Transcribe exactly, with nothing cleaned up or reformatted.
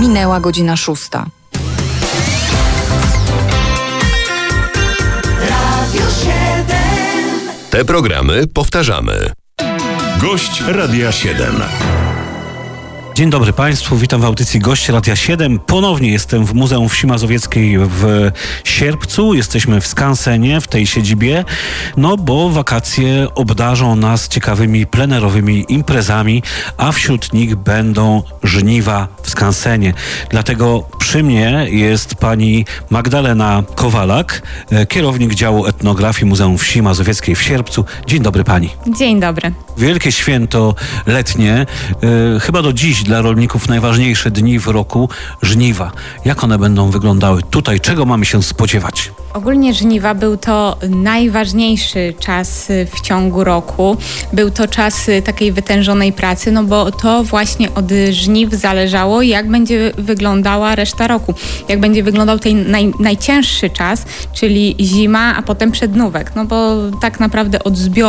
Minęła godzina szósta. Te programy powtarzamy. Gość Radia siedem. Dzień dobry Państwu, witam w audycji Gość Radia siedem. Ponownie jestem w Muzeum Wsi Mazowieckiej w Sierpcu. Jesteśmy w skansenie, w tej siedzibie, no bo wakacje obdarzą nas ciekawymi plenerowymi imprezami, a wśród nich będą żniwa w skansenie. Dlatego przy mnie jest pani Magdalena Kowalak, kierownik działu etnografii Muzeum Wsi Mazowieckiej w Sierpcu. Dzień dobry pani. Dzień dobry. Wielkie święto letnie, yy, chyba do dziś dla rolników najważniejsze dni w roku, żniwa. Jak one będą wyglądały tutaj? Czego mamy się spodziewać? Ogólnie żniwa był to najważniejszy czas w ciągu roku. Był to czas takiej wytężonej pracy, no bo to właśnie od żniw zależało, jak będzie wyglądała reszta roku. Jak będzie wyglądał ten naj, najcięższy czas, czyli zima, a potem przednówek. No bo tak naprawdę od zbioru